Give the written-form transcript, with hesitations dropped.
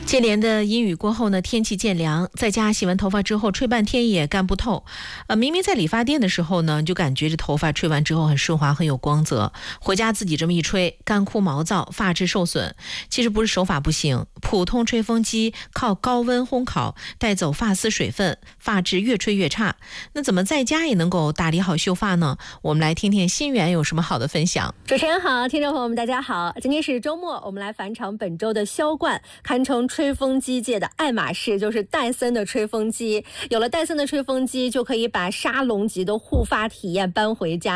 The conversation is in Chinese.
接连的阴雨过后呢，天气渐凉，在家洗完头发之后吹半天也干不透。明明在理发店的时候呢，就感觉这头发吹完之后很顺滑，很有光泽。回家自己这么一吹，干枯毛躁，发质受损。其实不是手法不行，普通吹风机靠高温烘烤带走发丝水分，发质越吹越差。那怎么在家也能够打理好秀发呢？我们来听听新源有什么好的分享。 主持人好，听众朋友们大家好，今天是周末，我们来返场本周的销冠，堪称吹风机界的爱马仕，就是戴森的吹风机。有了戴森的吹风机，就可以把沙龙级的护发体验搬回家。